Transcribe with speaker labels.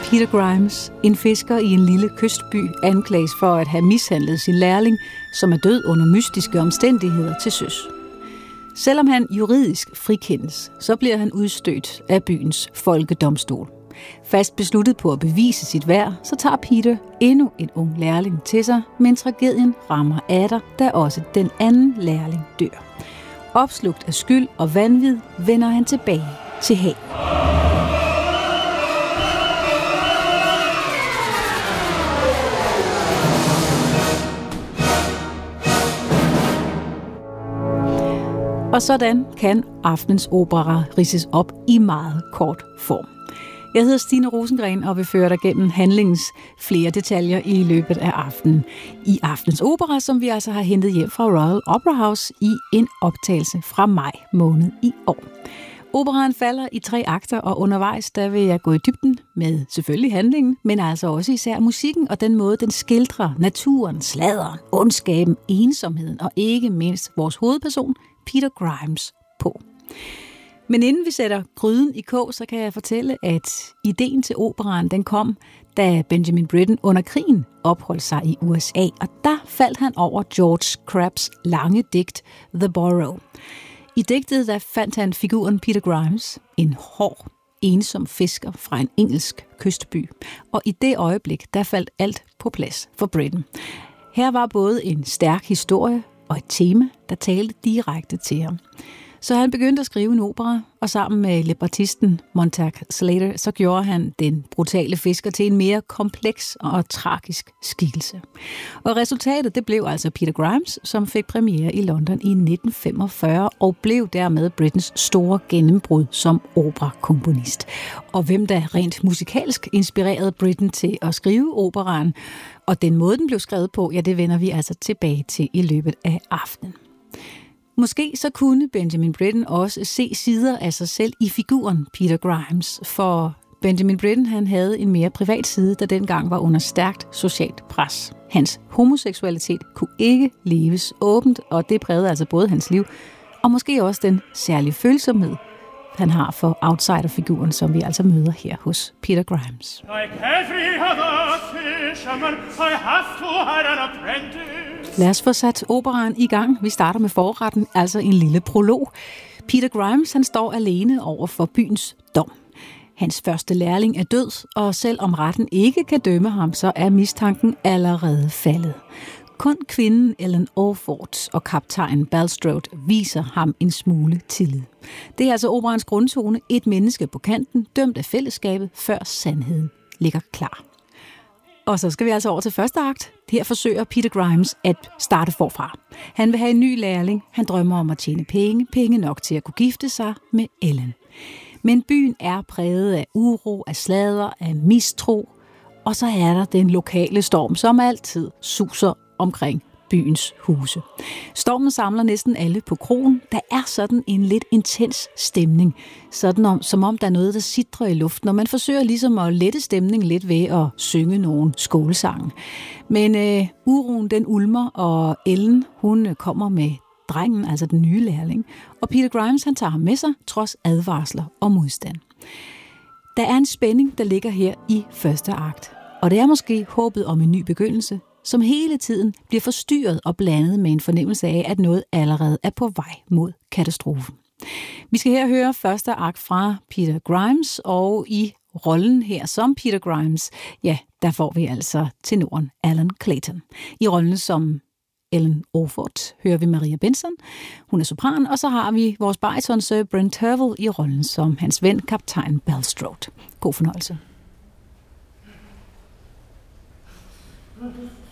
Speaker 1: Peter Grimes, en fisker i en lille kystby, anklages for at have mishandlet sin lærling, som er død under mystiske omstændigheder til søs. Selvom han juridisk frikendes, så bliver han udstødt af byens folkedomstol. Fast besluttet på at bevise sit værd, så tager Peter endnu en ung lærling til sig, men tragedien rammer atter, da også den anden lærling dør. Opslugt af skyld og vanvid vender han tilbage til havet. Og sådan kan aftens opera ridses op i meget kort form. Jeg hedder Stine Rosengren og vil føre dig gennem handlingens flere detaljer i løbet af aftenen. I aftens opera, som vi altså har hentet hjem fra Royal Opera House i en optagelse fra maj måned i år. Operaen falder i 3 akter, og undervejs der vil jeg gå i dybden med selvfølgelig handlingen, men altså også især musikken og den måde, den skildrer naturen, sladderen, ondskaben, ensomheden og ikke mindst vores hovedperson, Peter Grimes, på. Men inden vi sætter gryden i kog, så kan jeg fortælle, at ideen til operaen den kom, da Benjamin Britten under krigen opholdt sig i USA, og der faldt han over George Crabbe's lange digt The Borough. I digtet der fandt han figuren Peter Grimes, en hård, ensom fisker fra en engelsk kystby, og i det øjeblik der faldt alt på plads for Britten. Her var både en stærk historie og et tema, der talte direkte til ham. Så han begyndte at skrive en opera, og sammen med librettisten Montague Slater, så gjorde han den brutale fisker til en mere kompleks og tragisk skikkelse. Og resultatet, det blev altså Peter Grimes, som fik premiere i London i 1945, og blev dermed Brittens store gennembrud som operakomponist. Og hvem der rent musikalsk inspirerede Britten til at skrive operaen, og den måde, den blev skrevet på, ja, det vender vi altså tilbage til i løbet af aftenen. Måske så kunne Benjamin Britten også se sider af sig selv i figuren Peter Grimes, for Benjamin Britten han havde en mere privat side, der dengang var under stærkt socialt pres. Hans homoseksualitet kunne ikke leves åbent, og det prægede altså både hans liv, og måske også den særlige følsomhed, han har for outsiderfiguren, som vi altså møder her hos Peter Grimes. Lad os få sat operaen i gang. Vi starter med forretten, altså en lille prolog. Peter Grimes han står alene over for byens dom. Hans første lærling er død, og selvom retten ikke kan dømme ham, så er mistanken allerede faldet. Kun kvinden Ellen Orford og kaptajn Bulstrode viser ham en smule tillid. Det er altså operaens grundtone, et menneske på kanten, dømt af fællesskabet, før sandheden ligger klar. Og så skal vi altså over til første akt. Her forsøger Peter Grimes at starte forfra. Han vil have en ny lærling. Han drømmer om at tjene penge nok til at kunne gifte sig med Ellen. Men byen er præget af uro, af sladder, af mistro, og så er der den lokale storm, som altid suser omkring byens huse. Stormen samler næsten alle på kroen. Der er sådan en lidt intens stemning, som om der er noget, der sitrer i luften, og man forsøger ligesom at lette stemningen lidt ved at synge nogle skålsange. Men uroen den ulmer, og Ellen hun kommer med drengen, altså den nye lærling, og Peter Grimes han tager ham med sig, trods advarsler og modstand. Der er en spænding, der ligger her i første akt, og det er måske håbet om en ny begyndelse, som hele tiden bliver forstyrret og blandet med en fornemmelse af, at noget allerede er på vej mod katastrofen. Vi skal her høre første akt fra Peter Grimes, og i rollen her som Peter Grimes, ja, der får vi altså tenoren Alan Clayton. I rollen som Ellen Orford hører vi Maria Benson, hun er sopran, og så har vi vores bariton Sir Brent Tervel i rollen som hans ven, kaptajn Bulstrode. God fornøjelse.